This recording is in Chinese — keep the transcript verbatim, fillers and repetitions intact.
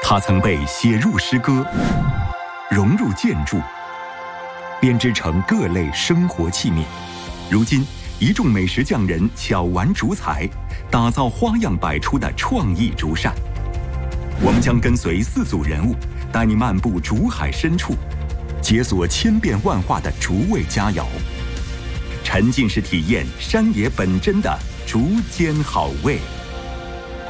它曾被写入诗歌，融入建筑，编织成各类生活器皿。如今，一众美食匠人巧玩竹材，打造花样百出的创意竹扇。我们将跟随四组人物，带你漫步竹海深处，解锁千变万化的竹味佳肴，沉浸式体验山野本真的竹间好味。